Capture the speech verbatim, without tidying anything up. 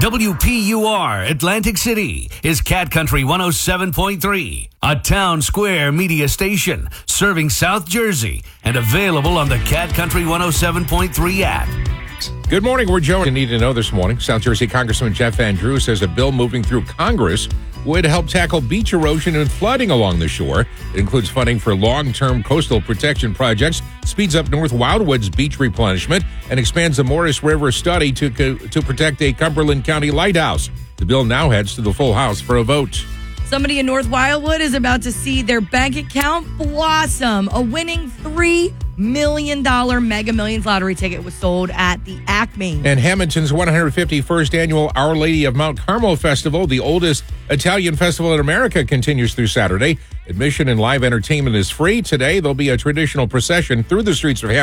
W P U R Atlantic City is Cat Country one oh seven point three, a town square media station serving South Jersey and available on the Cat Country one oh seven point three app. Good morning. We're Joe. You need to know this morning. South Jersey Congressman Jeff Van Drew says a bill moving through Congress would help tackle beach erosion and flooding along the shore. It includes funding for long-term coastal protection projects, speeds up North Wildwood's beach replenishment, and expands the Morris River study to, to protect a Cumberland County lighthouse. The bill now heads to the full House for a vote. Somebody in North Wildwood is about to see their bank account blossom. A winning three million dollars Mega Millions lottery ticket was sold at the Acme. And Hamilton's one hundred fifty-first annual Our Lady of Mount Carmel Festival, the oldest Italian festival in America, continues through Saturday. Admission and live entertainment is free. Today, there'll be a traditional procession through the streets of Hamilton